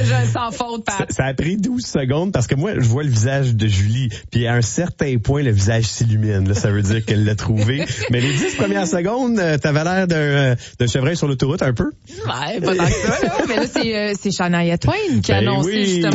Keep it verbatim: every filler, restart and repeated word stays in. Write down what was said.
je, sans faute, Pat. Ça, ça a pris douze secondes parce que moi, je vois le visage de Julie, puis à un certain point, le visage s'illumine. Là, ça veut dire qu'elle l'a trouvé. Mais les dix premières secondes, euh, t'avais l'air d'un, d'un chevreuil sur l'autoroute un peu. Ouais, pas tant que ça, là. Mais là, c'est, euh, c'est Shania Twain qui a Ben annoncé oui. justement